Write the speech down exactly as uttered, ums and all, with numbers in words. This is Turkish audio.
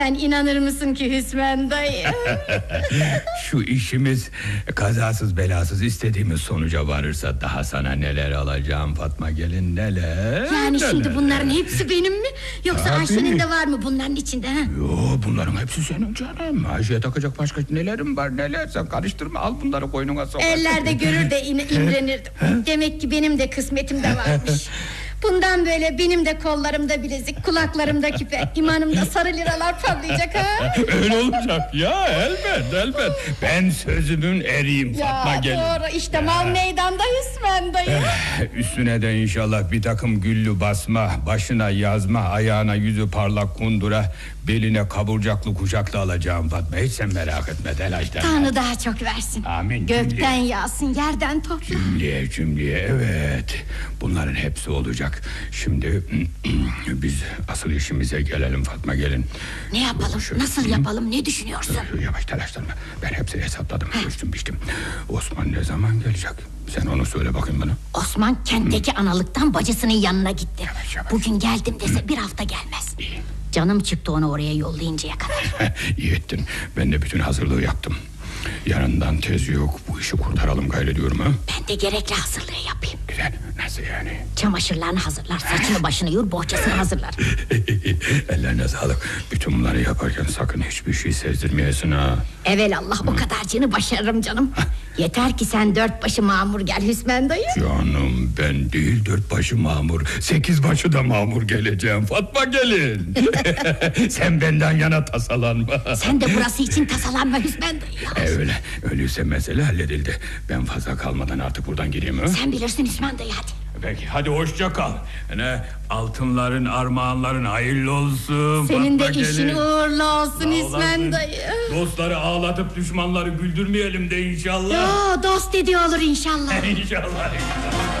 Sen inanır mısın ki Hüsmen dayı? Şu işimiz kazasız belasız istediğimiz sonuca varırsa daha sana neler alacağım Fatma gelin, neler. Yani neler. şimdi bunların hepsi benim mi? Yoksa Tabii. Ayşe'nin de var mı bunların içinde? Ha? Yo, bunların hepsi senin canım. Ayşe'ye takacak başka nelerim var, neler, sen karıştırma, al bunları koynuna sok. Ellerde görür de in- imrenirdim. Demek ki benim de kısmetimde varmış. Bundan böyle benim de kollarımda bilezik, kulaklarımda küpe, imanımda sarı liralar parlayacak ha. Öyle olacak ya, elbet elbet. Ben sözümün eriyim Fatma Ya gelin. doğru işte, mal meydanda Hüsmen dayı. Üstüne de inşallah bir takım güllü basma, başına yazma, ayağına yüzü parlak kundura, beline kaburcaklı kuşaklı alacağım Fatma. Hiç sen merak etme, telaşlanma. Tanrı daha çok versin. Amin. Gökten Cümleye. yağsın, yerden topla. Cümleye cümleye, evet. Bunların hepsi olacak. Şimdi biz asıl işimize gelelim Fatma gelin. Ne yapalım, Şöyle- nasıl yapalım, ne düşünüyorsun? Yavaş, telaşlanma. Ben hepsini hesapladım, ölçtüm biçtim. Osman ne zaman gelecek? Sen onu söyle bakayım bana. Osman kentteki analıktan bacısının yanına gitti. Yavaş, yavaş. Bugün geldim dese bir hafta gelmez. İyi. Canım çıktı onu oraya yollayıncaya kadar. İyi ettin. Ben de bütün hazırlığı yaptım. Yarından tez yok. Bu işi kurtaralım gayrediyorum ha. Ben de gerekli hazırlığı yapayım. Güzel. Nasıl yani? Çamaşırlarını hazırlar, saçını başını yur, bohçasını hazırlar. Ellerine sağlık. Bütün bunları yaparken sakın hiçbir şey sezdirmeyesin ha. Evelallah o kadarcığını başarırım canım. Yeter ki sen dört başı mamur gel Hüsmen dayı. Canım ben değil dört başı mamur, sekiz başı da mamur geleceğim Fatma gelin. Sen benden yana tasalanma. Sen de burası için tasalanma Hüsmen dayı. E, öyle, öyleyse mesele halledildi. Ben fazla kalmadan artık buradan gideyim ha. Sen bilirsin Hüsmen dayı, hadi. Peki hadi hoşça kal. Ne altınların, armağanların hayırlı olsun. Senin de Fatma işin gelin. uğurlu olsun Sağ Hüsmen olasın. dayı. Dostları ağlatıp düşmanları güldürmeyelim de inşallah. Yo, dost dediği olur inşallah. İnşallah.